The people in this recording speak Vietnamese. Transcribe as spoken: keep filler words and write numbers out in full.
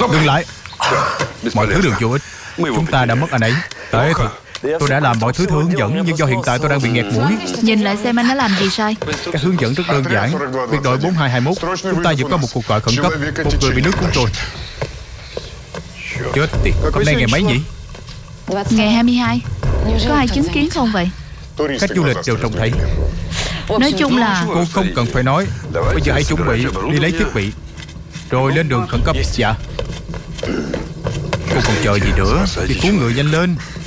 Dừng lại. Mọi thứ đều vô ích. Chúng ta đã mất anh ấy. Tệ thật. Tôi đã làm mọi thứ theo hướng dẫn, nhưng do hiện tại tôi đang bị nghẹt mũi. Nhìn lại xem anh đã làm gì sai. Các hướng dẫn rất đơn giản. Biệt đội bốn hai hai mốt, chúng ta vừa có một cuộc gọi khẩn cấp. Một người bị nước cuốn trôi. Chết tiệt. Hôm nay ngày mấy nhỉ? Ngày hai mươi hai. Có ai chứng kiến không vậy? Khách du lịch đều trông thấy. Nói chung là Cô không cần phải nói. Bây giờ hãy chuẩn bị đi lấy thiết bị, rồi lên đường khẩn cấp. Dạ. Cô còn chờ gì nữa? Đi cứu người nhanh lên.